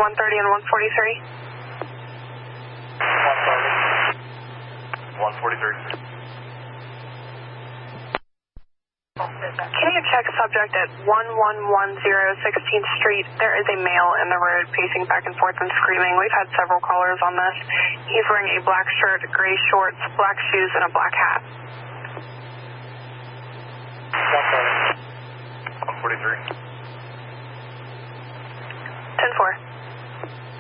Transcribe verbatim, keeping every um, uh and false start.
one thirty and one forty-three. one thirty. one forty-three. Can you check subject at one one one zero sixteenth Street? There is a male in the road pacing back and forth and screaming. We've had several callers on this. He's wearing a black shirt, gray shorts, black shoes, and a black hat. one thirty. one forty-three. ten four.